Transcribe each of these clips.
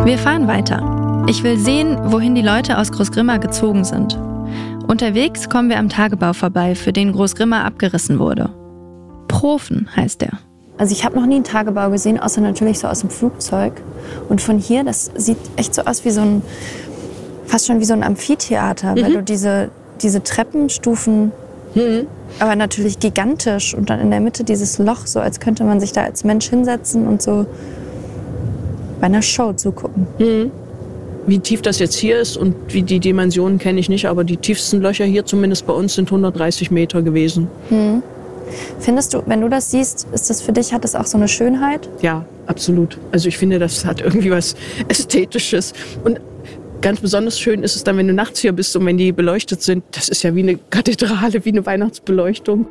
Wir fahren weiter. Ich will sehen, wohin die Leute aus Großgrimma gezogen sind. Unterwegs kommen wir am Tagebau vorbei, für den Großgrimma abgerissen wurde. Profen heißt er. Also ich habe noch nie einen Tagebau gesehen, außer natürlich so aus dem Flugzeug. Und von hier, das sieht echt so aus wie fast schon wie so ein Amphitheater, weil du diese Treppenstufen, aber natürlich gigantisch und dann in der Mitte dieses Loch, so als könnte man sich da als Mensch hinsetzen und so bei einer Show zugucken. Wie tief das jetzt hier ist und wie die Dimensionen kenne ich nicht, aber die tiefsten Löcher hier zumindest bei uns sind 130 Meter gewesen. Findest du, wenn du das siehst, hat das auch so eine Schönheit? Ja, absolut. Also ich finde, das hat irgendwie was Ästhetisches. Und ganz besonders schön ist es dann, wenn du nachts hier bist und wenn die beleuchtet sind. Das ist ja wie eine Kathedrale, wie eine Weihnachtsbeleuchtung.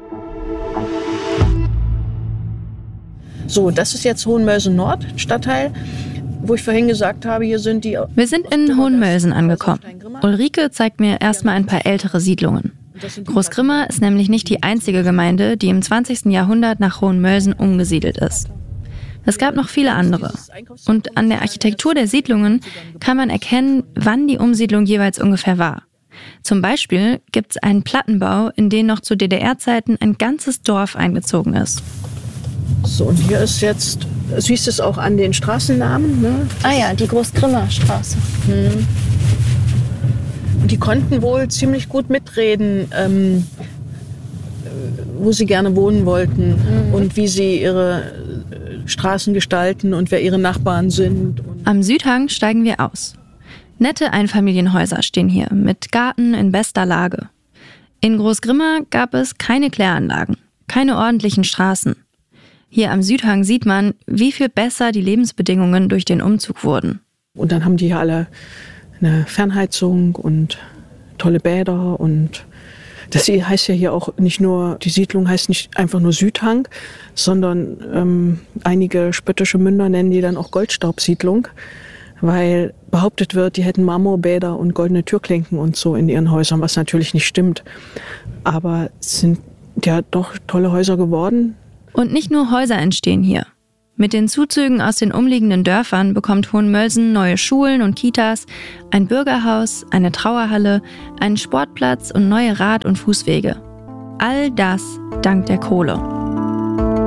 So, das ist jetzt Hohenmölsen Nord, Stadtteil, wo ich vorhin gesagt habe, hier sind die... Wir sind in Hohenmölsen angekommen. Ulrike zeigt mir erstmal ein paar ältere Siedlungen. Großgrimma ist nämlich nicht die einzige Gemeinde, die im 20. Jahrhundert nach Hohenmölsen umgesiedelt ist. Es gab noch viele andere. Und an der Architektur der Siedlungen kann man erkennen, wann die Umsiedlung jeweils ungefähr war. Zum Beispiel gibt es einen Plattenbau, in den noch zu DDR-Zeiten ein ganzes Dorf eingezogen ist. So, und hier ist jetzt, siehst du es auch an den Straßennamen, ne? Ah ja, die Großgrimmer Straße. Und die konnten wohl ziemlich gut mitreden, wo sie gerne wohnen wollten und wie sie ihre Straßen gestalten und wer ihre Nachbarn sind. Am Südhang steigen wir aus. Nette Einfamilienhäuser stehen hier mit Garten in bester Lage. In Großgrimma gab es keine Kläranlagen, keine ordentlichen Straßen. Hier am Südhang sieht man, wie viel besser die Lebensbedingungen durch den Umzug wurden. Und dann haben die hier alle eine Fernheizung und tolle Bäder und das heißt ja hier auch nicht nur, die Siedlung heißt nicht einfach nur Südhang, sondern einige spöttische Münder nennen die dann auch Goldstaubsiedlung, weil behauptet wird, die hätten Marmorbäder und goldene Türklinken und so in ihren Häusern, was natürlich nicht stimmt. Aber es sind ja doch tolle Häuser geworden. Und nicht nur Häuser entstehen hier. Mit den Zuzügen aus den umliegenden Dörfern bekommt Hohenmölsen neue Schulen und Kitas, ein Bürgerhaus, eine Trauerhalle, einen Sportplatz und neue Rad- und Fußwege. All das dank der Kohle.